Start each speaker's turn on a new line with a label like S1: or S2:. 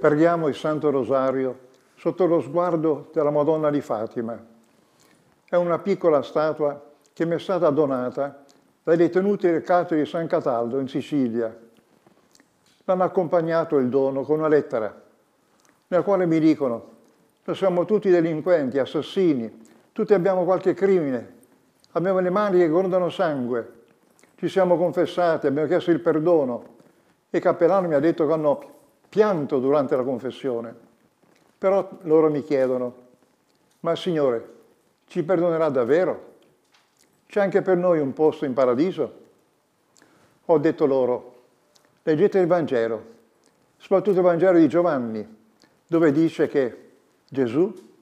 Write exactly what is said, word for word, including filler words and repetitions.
S1: preghiamo il Santo Rosario sotto lo sguardo della Madonna di Fatima. È una piccola statua che mi è stata donata dai detenuti del carcere di San Cataldo in Sicilia. L'hanno accompagnato il dono con una lettera, nella quale mi dicono: noi siamo tutti delinquenti, assassini, tutti abbiamo qualche crimine, abbiamo le mani che grondano sangue, ci siamo confessati, abbiamo chiesto il perdono. E il cappellano mi ha detto che hanno pianto durante la confessione. Però loro mi chiedono: ma il Signore ci perdonerà davvero? C'è anche per noi un posto in paradiso? Ho detto loro: leggete il Vangelo, soprattutto il Vangelo di Giovanni, dove dice che Gesù